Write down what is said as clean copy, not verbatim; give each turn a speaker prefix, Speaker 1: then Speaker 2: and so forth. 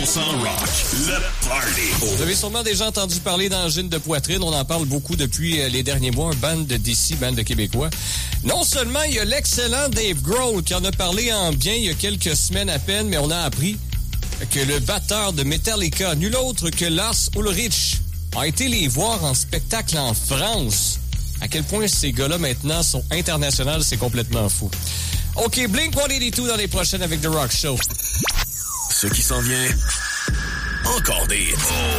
Speaker 1: Rock, le party.
Speaker 2: Vous avez sûrement déjà entendu parler d'angine de poitrine. On en parle beaucoup depuis les derniers mois. Un band d'ici, band de Québécois. Non seulement il y a l'excellent Dave Grohl qui en a parlé en bien il y a quelques semaines à peine, mais on a appris que le batteur de Metallica, nul autre que Lars Ulrich, a été les voir en spectacle en France. À quel point ces gars-là maintenant sont internationaux, c'est complètement fou. OK, Blink-182 dans les prochaines avec The Rock Show.
Speaker 1: Ce qui s'en vient, encore des hits.